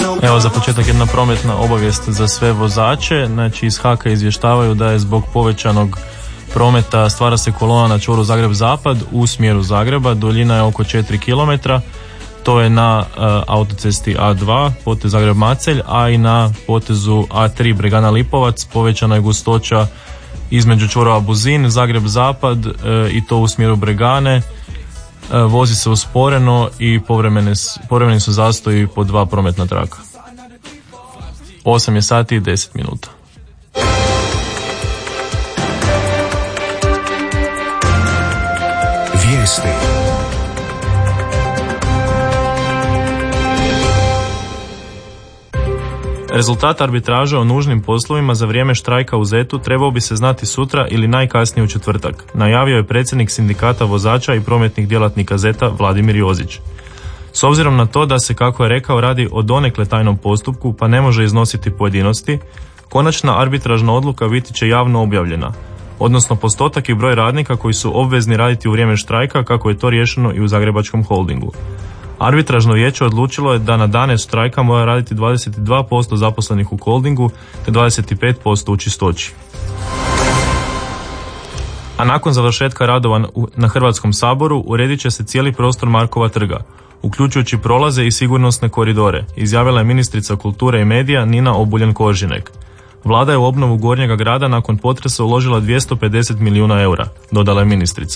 Evo za početak jedna prometna obavijest za sve vozače. Znači iz HAK-a izvještavaju da je zbog povećanog prometa stvara se kolona na čvoru Zagreb-Zapad u smjeru Zagreba. Duljina je oko 4 km. To je na autocesti A2, potez Zagreb-Macelj, a i na potezu A3 Bregana-Lipovac povećana je gustoća između čvorova Buzin, Zagreb-Zapad i to u smjeru Bregane. Vozi se usporeno i povremeni su zastoji po 2 prometna traka. 8 je sati i 10 minuta. Vijesti. Rezultat arbitraže o nužnim poslovima za vrijeme štrajka u ZET-u trebao bi se znati sutra ili najkasnije u četvrtak, najavio je predsjednik sindikata vozača i prometnih djelatnika ZET-a Vladimir Jozić. S obzirom na to da se, kako je rekao, radi o donekle tajnom postupku pa ne može iznositi pojedinosti, konačna arbitražna odluka biti će javno objavljena, odnosno postotak i broj radnika koji su obvezni raditi u vrijeme štrajka kako je to riješeno i u Zagrebačkom holdingu. Arbitražno vijeće odlučilo je da na dane štrajka mora raditi 22% zaposlenih u holdingu te 25% u čistoći. A nakon završetka radova na Hrvatskom saboru uredit će se cijeli prostor Markova trga, uključujući prolaze i sigurnosne koridore, izjavila je ministrica kulture i medija Nina Obuljen-Koržinek. Vlada je u obnovu Gornjega grada nakon potresa uložila 250 milijuna eura, dodala je ministrica.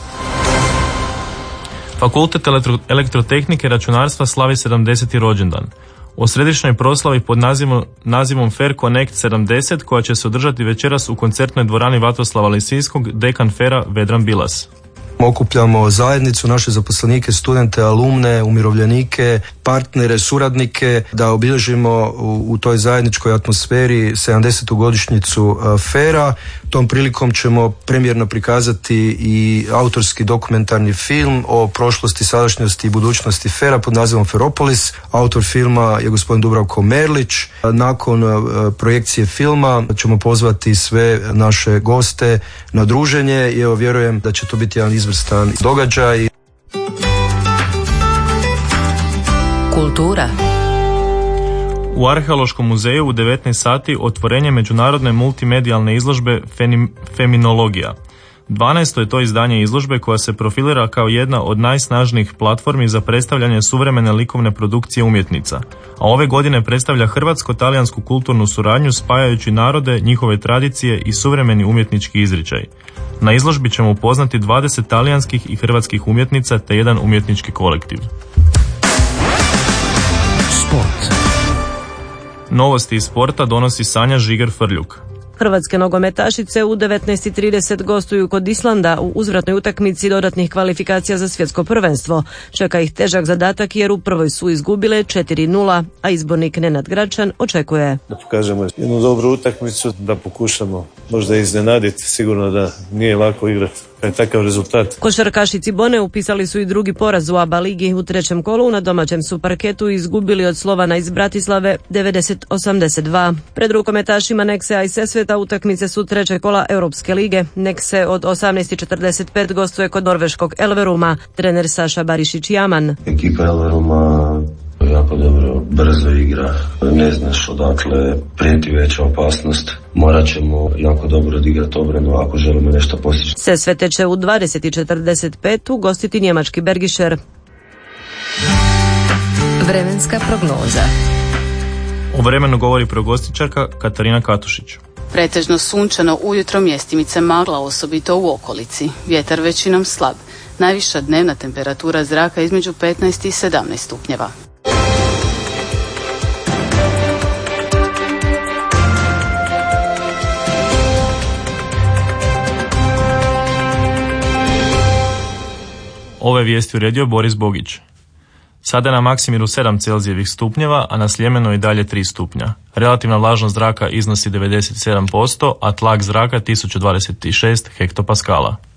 Fakultet elektrotehnike i računarstva slavi 70. rođendan. O središnjoj proslavi pod nazivom Fair Connect 70 koja će se održati večeras u koncertnoj dvorani Vatroslava Lisinskog, dekan Fera Vedran Bilas. Okupljamo zajednicu, naše zaposlenike, studente, alumne, umirovljenike, partnere, suradnike da obilježimo u toj zajedničkoj atmosferi 70. godišnjicu Fera. Tom prilikom ćemo premijerno prikazati i autorski dokumentarni film o prošlosti, sadašnjosti i budućnosti Fera pod nazivom Feropolis. Autor filma je gospodin Dubravko Merlić. Nakon projekcije filma ćemo pozvati sve naše goste na druženje i evo vjerujem da će to biti jedan izvrstan događaj. Kultura. U Arheološkom muzeju u 19 sati otvorenje međunarodne multimedijalne izložbe Feminologija. 12. je to izdanje izložbe koja se profilira kao jedna od najsnažnijih platformi za predstavljanje suvremene likovne produkcije umjetnica, a ove godine predstavlja hrvatsko-talijansku kulturnu suradnju spajajući narode, njihove tradicije i suvremeni umjetnički izričaj. Na izložbi ćemo upoznati 20 talijanskih i hrvatskih umjetnica te jedan umjetnički kolektiv. Sport. Novosti iz sporta donosi Sanja Žiger-Frljuk. Hrvatske nogometašice u 19:30 gostuju kod Islanda u uzvratnoj utakmici dodatnih kvalifikacija za svjetsko prvenstvo. Čeka ih težak zadatak jer u prvoj su izgubile 4:0, a izbornik Nenad Gračan očekuje da pokažemo jednu dobru utakmicu, da pokušamo možda iznenaditi, sigurno da nije lako igrati kad je takav rezultat. Košarkaši Cibone upisali su i drugi poraz u ABA ligi u trećem kolu. Na domaćem su parketu izgubili od Slovana iz Bratislave 90-82. Pred rukometašima Neksea i Sesveta utakmice su trećeg kola Europske lige. Nekse od 18:45 gostuje kod norveškog Elveruma. Trener Saša Barišić-Jaman. Ekipa Elveruma jako dobro, brzo igra, ne znaš odakle prijeti veća opasnost. Morat ćemo jako dobro odigrati obranu ako želimo nešto postići. Sesvete će u 20:45 ugostiti njemački Bergišer. Vremenska prognoza. O vremenu govori prognostičarka Katarina Katušić. Pretežno sunčano, ujutro mjestimice magla, osobito u okolici. Vjetar većinom slab. Najviša dnevna temperatura zraka između 15 i 17 stupnjeva. Ove vijesti uredio Boris Bogić. Sada je na Maksimiru 7 Celzijevih stupnjeva, a na Sljemenu i dalje 3 stupnja. Relativna vlažnost zraka iznosi 97%, a tlak zraka 1026 hektopaskala.